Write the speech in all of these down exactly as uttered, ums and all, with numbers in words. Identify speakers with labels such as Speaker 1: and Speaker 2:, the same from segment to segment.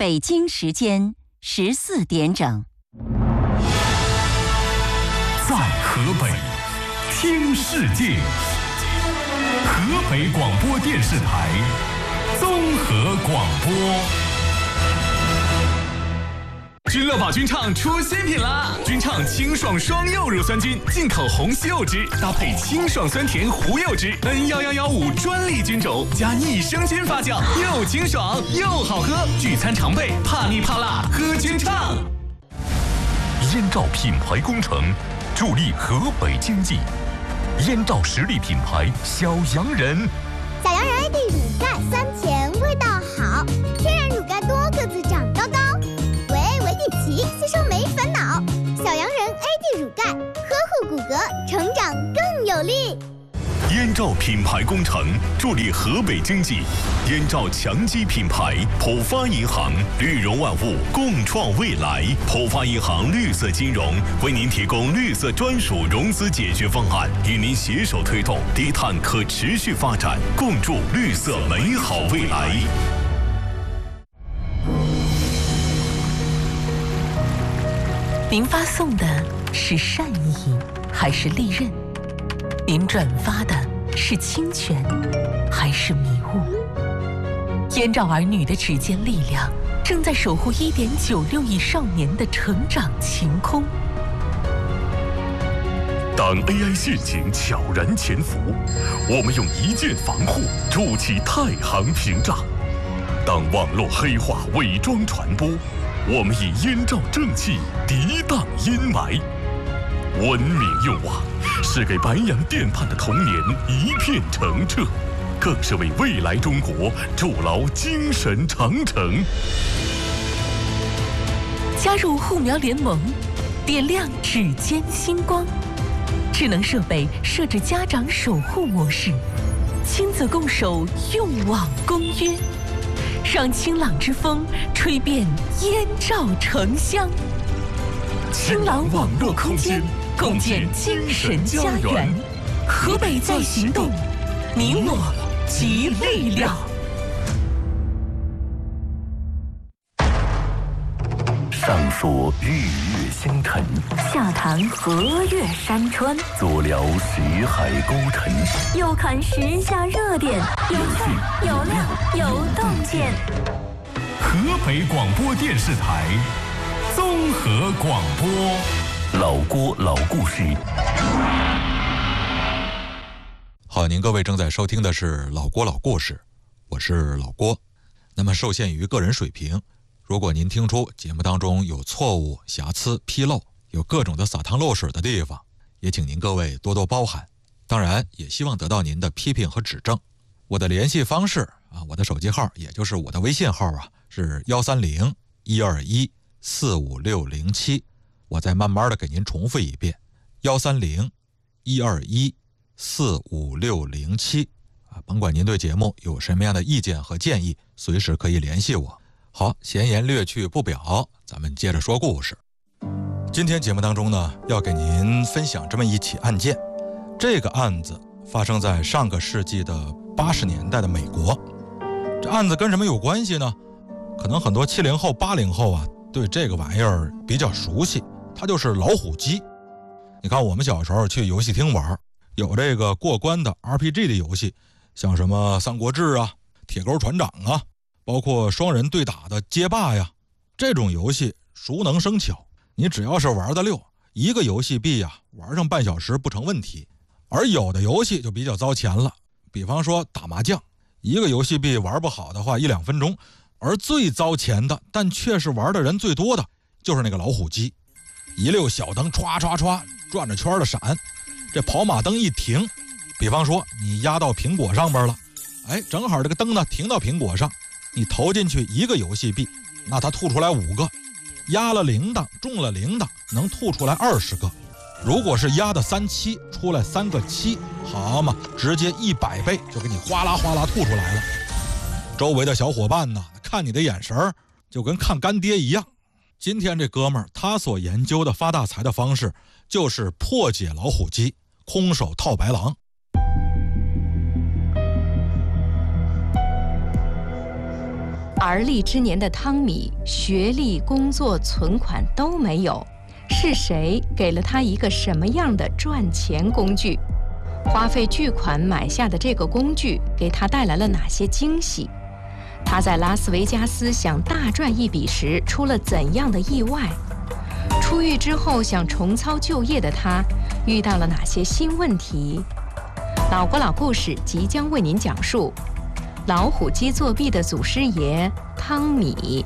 Speaker 1: 北京时间十四点整。
Speaker 2: 在河北听世界，河北广播电视台综合广播。君乐宝君畅出新品啦！君畅清爽双柚乳酸菌，进口红西柚汁，搭配清爽酸甜胡柚汁 N 一一一五专利菌种，加益生菌发酵，又清爽又好喝。聚餐常备，怕腻怕辣，喝君畅。燕赵品牌工程，助力河北经济。燕赵实力品牌小洋人，
Speaker 3: 小洋人 A D 乳钙酸甜，味道好，天然乳钙多个子长高高。吸收没烦恼，小洋人 A D 乳钙，呵护骨骼，成长更有力。
Speaker 2: 燕赵品牌工程助力河北经济，燕赵强基品牌，浦发银行，绿融万物，共创未来。浦发银行绿色金融为您提供绿色专属融资解决方案，与您携手推动低碳可持续发展，共筑绿色美好未来。
Speaker 4: 您发送的是善意还是利刃？您转发的是侵权还是迷雾？燕赵儿女的指尖力量正在守护 一点九六亿少年的成长晴空。
Speaker 2: 当 A I 陷阱悄然潜伏，我们用一键防护筑起太行屏障；当网络黑化伪装传播，我们以燕赵正气涤荡阴霾。文明用网是给白洋淀畔的童年一片澄澈，更是为未来中国筑牢精神长城。
Speaker 4: 加入护苗联盟，点亮指尖星光。智能设备设置家长守护模式，亲子共守用网公约，让清朗之风吹遍燕赵城乡。清朗网络空间，共建精神家园。河北在行动，你我集力量。
Speaker 2: 上说日月星辰，
Speaker 5: 下谈河岳山川，
Speaker 2: 左聊徐海沟沉，
Speaker 5: 右看时下热点，有趣有料有洞见。
Speaker 2: 河北广播电视台综合广播，老郭老故事。
Speaker 6: 好，您各位正在收听的是老郭老故事，我是老郭。那么受限于个人水平，如果您听出节目当中有错误、瑕疵、纰漏，有各种的洒汤漏水的地方，也请您各位多多包涵。当然也希望得到您的批评和指正。我的联系方式啊，我的手机号也就是我的微信号啊，是幺三零一二一四五六零七。我再慢慢的给您重复一遍，幺三零一二一四五六零七啊，甭管您对节目有什么样的意见和建议，随时可以联系我。好，闲言略去不表，咱们接着说故事。今天节目当中呢，要给您分享这么一起案件。这个案子发生在上个世纪的八十年代的美国。这案子跟什么有关系呢？可能很多七零后、八零后啊，对这个玩意儿比较熟悉，它就是老虎机。你看我们小时候去游戏厅玩，有这个过关的 R P G 的游戏，像什么三国志啊、铁钩船长啊，包括双人对打的街霸呀，这种游戏熟能生巧，你只要是玩得溜，一个游戏币呀，玩上半小时不成问题。而有的游戏就比较糟钱了，比方说打麻将，一个游戏币玩不好的话一两分钟。而最糟钱的，但却是玩的人最多的，就是那个老虎机。一溜小灯唰唰唰转着圈的闪，这跑马灯一停，比方说你压到苹果上边了，哎，正好这个灯呢停到苹果上，你投进去一个游戏币，那它吐出来五个，压了铃铛中了铃铛能吐出来二十个，如果是压的三七出来三个七，好嘛，直接一百倍就给你哗啦哗啦吐出来了。周围的小伙伴呢，看你的眼神就跟看干爹一样。今天这哥们儿他所研究的发大财的方式，就是破解老虎机，空手套白狼。
Speaker 7: 而立之年的汤米，学历、工作、存款都没有，是谁给了他一个什么样的赚钱工具？花费巨款买下的这个工具，给他带来了哪些惊喜？他在拉斯维加斯想大赚一笔时，出了怎样的意外？出狱之后想重操旧业的他，遇到了哪些新问题？老国老故事即将为您讲述老虎机作弊的祖师爷汤米。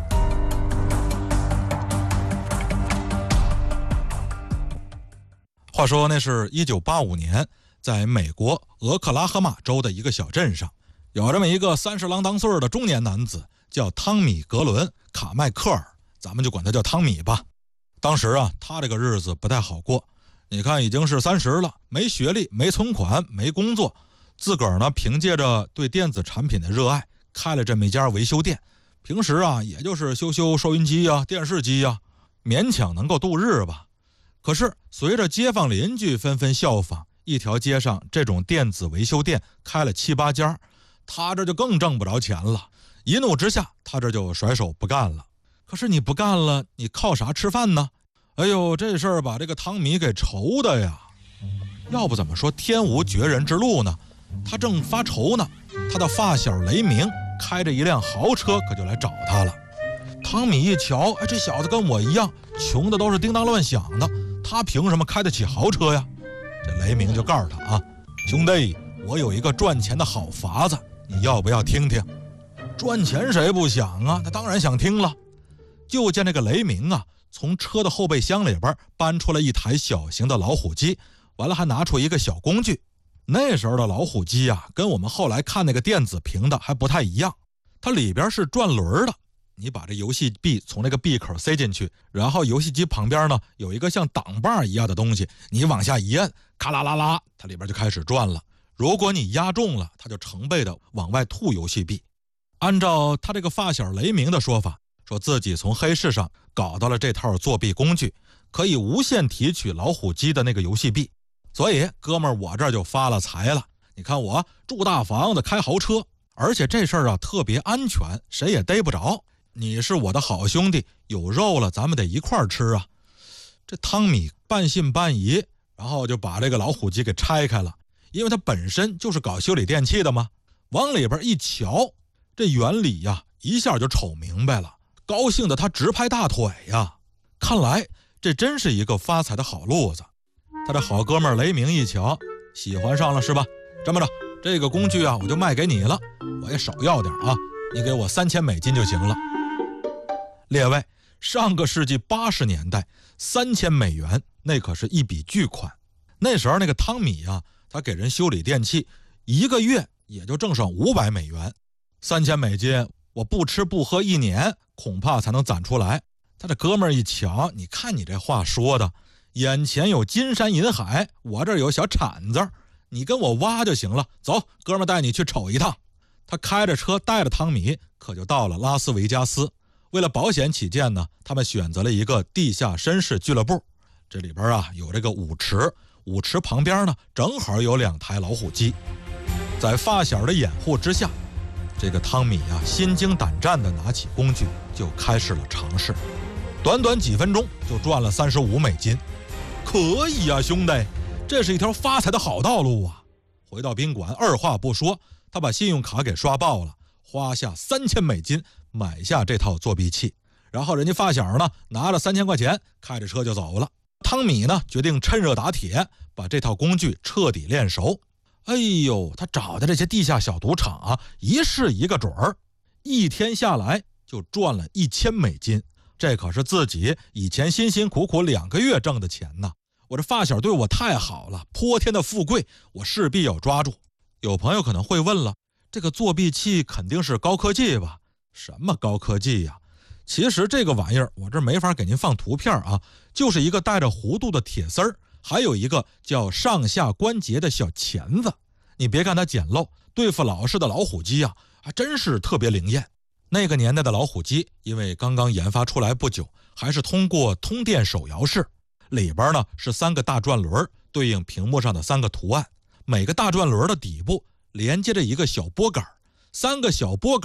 Speaker 6: 话说那是一九八五年，在美国俄克拉荷马州的一个小镇上，有这么一个三十郎当岁的中年男子，叫汤米·格伦·卡麦克尔，咱们就管他叫汤米吧。当时啊，他这个日子不太好过，你看已经是三十了，没学历，没存款，没工作，自个儿呢凭借着对电子产品的热爱，开了这么一家维修店。平时啊，也就是修修收音机啊、电视机啊，勉强能够度日吧。可是随着街坊邻居纷纷效仿，一条街上这种电子维修店开了七八家，他这就更挣不着钱了。一怒之下，他这就甩手不干了。可是你不干了，你靠啥吃饭呢？哎呦，这事儿把这个汤米给愁的呀。要不怎么说天无绝人之路呢？他正发愁呢，他的发小雷鸣开着一辆豪车可就来找他了。汤米一瞧，哎，这小子跟我一样，穷的都是叮当乱响的，他凭什么开得起豪车呀？这雷鸣就告诉他啊，兄弟，我有一个赚钱的好法子，你要不要听听？赚钱谁不想啊？他当然想听了。就见那个雷鸣啊，从车的后备箱里边搬出了一台小型的老虎机，完了还拿出一个小工具。那时候的老虎机啊，跟我们后来看那个电子屏的还不太一样，它里边是转轮的。你把这游戏币从那个闭口塞进去，然后游戏机旁边呢有一个像挡把一样的东西，你往下一摁，咔啦啦啦，它里边就开始转了。如果你压中了，它就成倍的往外吐游戏币。按照他这个发小雷鸣的说法，说自己从黑市上搞到了这套作弊工具，可以无限提取老虎机的那个游戏币。所以哥们儿，我这就发了财了。你看我住大房子，开豪车，而且这事儿啊特别安全，谁也逮不着。你是我的好兄弟，有肉了咱们得一块儿吃啊。这汤米半信半疑，然后就把这个老虎机给拆开了，因为他本身就是搞修理电器的嘛。往里边一瞧，这原理呀一下就瞅明白了，高兴的他直拍大腿呀。看来这真是一个发财的好路子。他的好哥们儿雷鸣一瞧，喜欢上了是吧？这么着，这个工具啊我就卖给你了，我也少要点啊，你给我三千美金就行了。列位，上个世纪八十年代，三千美元那可是一笔巨款。那时候那个汤米啊，他给人修理电器，一个月也就挣上五百美元。三千美金，我不吃不喝一年，恐怕才能攒出来。他这哥们儿一瞧，你看你这话说的，眼前有金山银海，我这儿有小铲子，你跟我挖就行了。走，哥们儿带你去瞅一趟。他开着车带着汤米，可就到了拉斯维加斯。为了保险起见呢，他们选择了一个地下绅士俱乐部。这里边啊有这个舞池，舞池旁边呢正好有两台老虎机。在发小的掩护之下，这个汤米啊心惊胆战地拿起工具就开始了尝试。短短几分钟就赚了三十五美金，可以啊兄弟，这是一条发财的好道路啊。回到宾馆，二话不说，他把信用卡给刷爆了，花下三千美金买下这套作弊器。然后人家发小呢拿了三千块钱，开着车就走了。汤米呢决定趁热打铁，把这套工具彻底练熟。哎呦，他找的这些地下小赌场啊，一试一个准儿，一天下来就赚了一千美金。这可是自己以前辛辛苦苦两个月挣的钱呢。我这发小对我太好了，泼天的富贵，我势必要抓住。有朋友可能会问了，这个作弊器肯定是高科技吧？什么高科技呀？其实这个玩意儿我这没法给您放图片啊，就是一个带着弧度的铁丝儿，还有一个叫上下关节的小钳子。你别看它简陋，对付老式的老虎机啊，还真是特别灵验。那个年代的老虎机因为刚刚研发出来不久，还是通过通电手摇式，里边呢是三个大转轮对应屏幕上的三个图案，每个大转轮的底部连接着一个小拨杆，三个小拨杆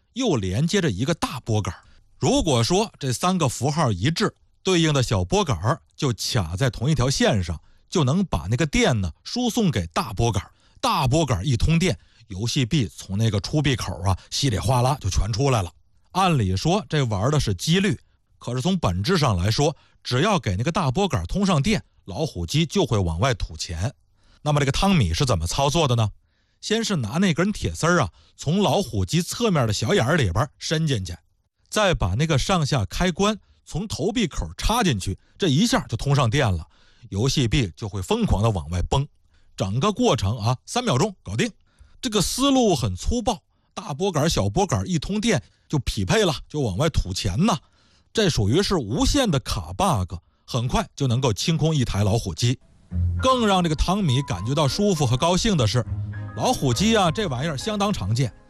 Speaker 6: 又连接着一个大拨杆。如果说这三个符号一致，对应的小拨杆就卡在同一条线上，就能把那个电呢输送给大拨杆。大拨杆一通电，游戏币从那个出币口啊稀里哗啦就全出来了。按理说这玩的是几率，可是从本质上来说，只要给那个大拨杆通上电，老虎机就会往外吐钱。那么这个汤米是怎么操作的呢？先是拿那根铁丝儿啊从老虎机侧面的小眼里边伸进去，再把那个上下开关从投币口插进去，这一下就通上电了，游戏币就会疯狂的往外崩。整个过程啊三秒钟搞定。这个思路很粗暴，大拨杆小拨杆一通电就匹配了，就往外吐钱呢。这属于是无限的卡 bug， 很快就能够清空一台老虎机。更让这个汤米感觉到舒服和高兴的是，老虎机啊这玩意儿相当常见，